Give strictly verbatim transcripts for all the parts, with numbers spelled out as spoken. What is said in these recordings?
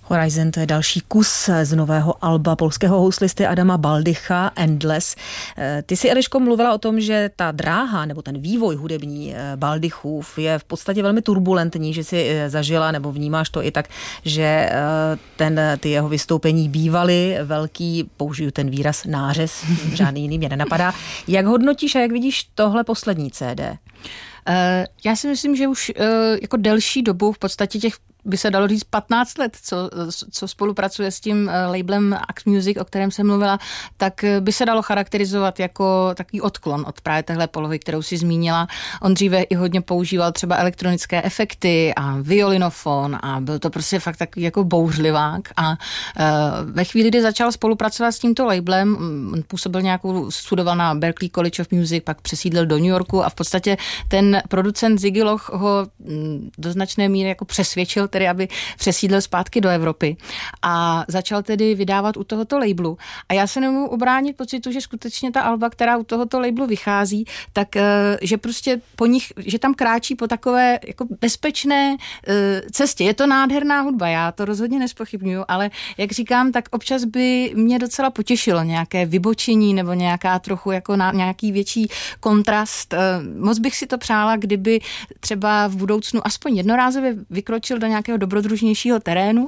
Horizon, to je další kus z nového alba polského houslisty Adama Baldycha, Endless. Ty si, Eliško, mluvila o tom, že ta dráha nebo ten vývoj hudební Baldychův je v podstatě velmi turbulentní, že si zažila nebo vnímáš to i tak, že ten, ty jeho vystoupení bývaly velký, použiju ten výraz, nářez, žádný jiný mě nenapadá. Jak hodnotíš a jak vidíš tohle poslední C D? Já si myslím, že už jako delší dobu, v podstatě těch by se dalo říct patnáct let, co, co spolupracuje s tím labelem Axe Music, o kterém jsem mluvila, tak by se dalo charakterizovat jako takový odklon od právě téhle polohy, kterou si zmínila. On dříve i hodně používal třeba elektronické efekty a violinofon a byl to prostě fakt takový jako bouřlivák a uh, ve chvíli, kdy začal spolupracovat s tímto labelem, on působil nějakou, studoval na Berklee College of Music, pak přesídlil do New Yorku a v podstatě ten producent Ziggy Loch ho do značné míry jako přesvědčil, tedy aby přesídlil zpátky do Evropy a začal tedy vydávat u tohoto labelu. A já se nemůžu obránit pocitu, že skutečně ta alba, která u tohoto labelu vychází, tak že prostě po nich, že tam kráčí po takové jako bezpečné cestě. Je to nádherná hudba, já to rozhodně nespochybnuju, ale jak říkám, tak občas by mě docela potěšilo nějaké vybočení nebo nějaká trochu jako na, nějaký větší kontrast. Moc bych si to přála, kdyby třeba v budoucnu aspoň jednorázově vykročil do nějakého dobrodružnějšího terénu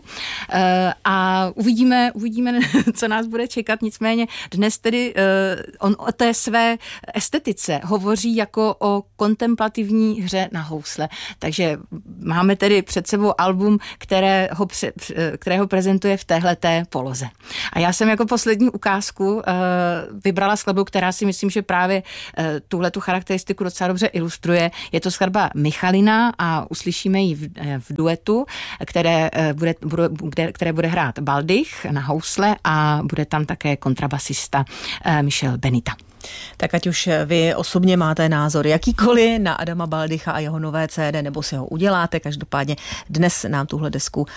a uvidíme, uvidíme, co nás bude čekat. Nicméně dnes tedy on o té své estetice hovoří jako o kontemplativní hře na housle. Takže máme tedy před sebou album, které ho, pře, které ho prezentuje v téhleté poloze. A já jsem jako poslední ukázku vybrala skladbu, která si myslím, že právě tuhletu charakteristiku docela dobře ilustruje. Je to skladba Michalina a uslyšíme ji v, v duetu, které bude, bude, které bude hrát Baldych na housle a bude tam také kontrabasista Michel Benita. Tak ať už vy osobně máte názor jakýkoliv na Adama Baldycha a jeho nové C D, nebo si ho uděláte, každopádně dnes nám tuhle desku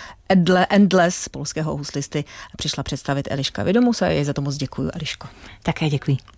Endless polského houslisty přišla představit Eliška Vědomus a jej za to moc děkuju, Eliško. Také děkuji.